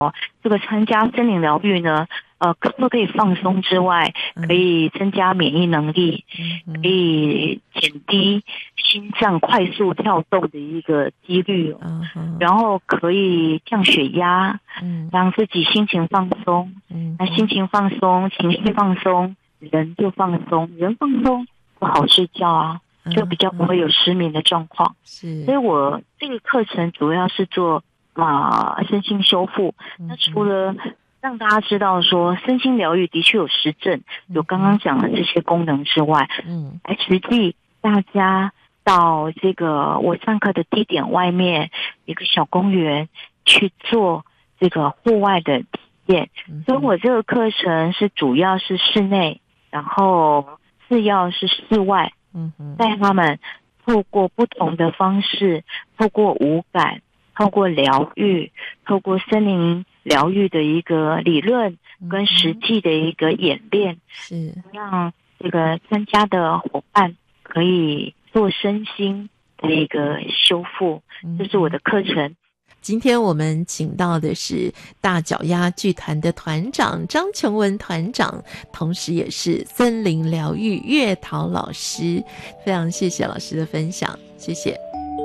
这个参加森林疗愈呢，除了可以放松之外，可以增加免疫能力，可以减低心脏快速跳动的一个几率，然后可以降血压，让自己心情放松。那心情放松，情绪放松，人就放松，人放松不好睡觉啊，就比较不会有失眠的状况。 是， 所以我这个课程主要是做身心修复。那除了让大家知道说身心疗愈的确有实证，有刚刚讲的这些功能之外，来实际大家到这个我上课的地点外面一个小公园去做这个户外的体验。所以我这个课程是主要是室内，然后次要是室外，带他们透过不同的方式，透过五感，透过疗愈，透过森林疗愈的一个理论跟实际的一个演练， 是让这个参加的伙伴可以做身心的一个修复。这是我的课程。 今天我们请到的是大脚丫剧团的团长张琼文团长，同时也是森林疗愈月桃老师，非常谢谢老师的分享，谢谢。